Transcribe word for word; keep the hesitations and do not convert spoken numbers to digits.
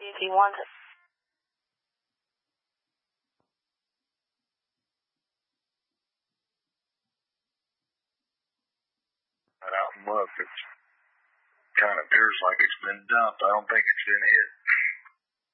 see if he wants it. That out and look, it kind of appears like it's been dumped. I don't think it's been hit.